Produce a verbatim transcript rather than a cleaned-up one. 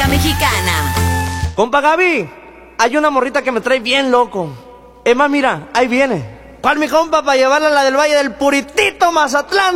República Mexicana. Compa Gaby, hay una morrita que me trae bien loco. Es más, mira, ahí viene. ¿Cuál mi compa para llevarla a la del Valle del Puritito, Mazatlán,